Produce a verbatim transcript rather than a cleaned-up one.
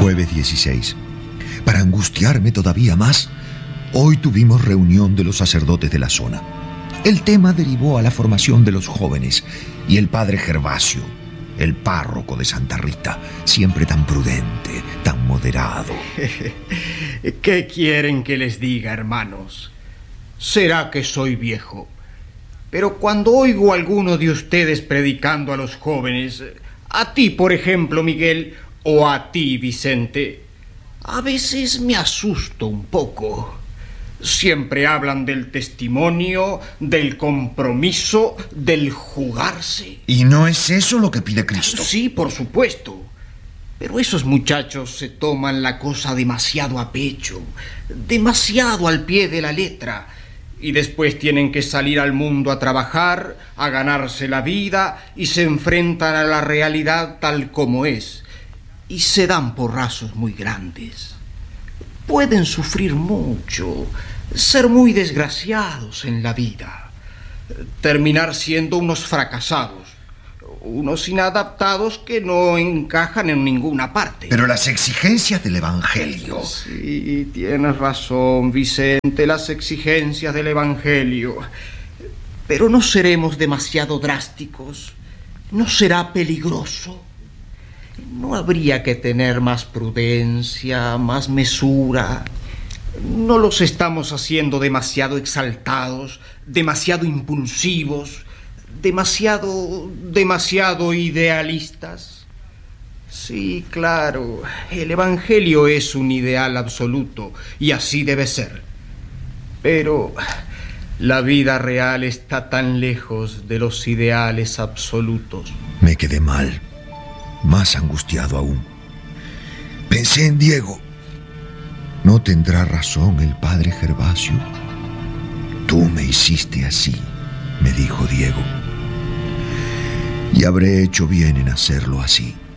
Jueves dieciséis. Para angustiarme todavía más, hoy tuvimos reunión de los sacerdotes de la zona. El tema derivó a la formación de los jóvenes y el padre Gervasio, el párroco de Santa Rita, siempre tan prudente, tan moderado. ¿Qué quieren que les diga, hermanos? Será que soy viejo, pero cuando oigo a alguno de ustedes predicando a los jóvenes, a ti, por ejemplo, Miguel, o a ti, Vicente, a veces me asusto un poco. Siempre hablan del testimonio, del compromiso, del jugarse. ¿Y no es eso lo que pide Cristo? Sí, por supuesto. Pero esos muchachos se toman la cosa demasiado a pecho, demasiado al pie de la letra, y después tienen que salir al mundo a trabajar, a ganarse la vida, y se enfrentan a la realidad tal como es. Y se dan porrazos muy grandes. Pueden sufrir mucho, ser muy desgraciados en la vida, terminar siendo unos fracasados, unos inadaptados que no encajan en ninguna parte. Pero las exigencias del Evangelio... Sí, tienes razón, Vicente, las exigencias del Evangelio. Pero no seremos demasiado drásticos. ¿No será peligroso? ¿No habría que tener más prudencia, más mesura? ¿No los estamos haciendo demasiado exaltados, demasiado impulsivos, demasiado, demasiado idealistas? Sí, claro, el Evangelio es un ideal absoluto y así debe ser. Pero la vida real está tan lejos de los ideales absolutos. Me quedé mal. Más angustiado aún. Pensé en Diego. ¿No tendrá razón el padre Gervasio? Tú me hiciste así, me dijo Diego. Y habré hecho bien en hacerlo así.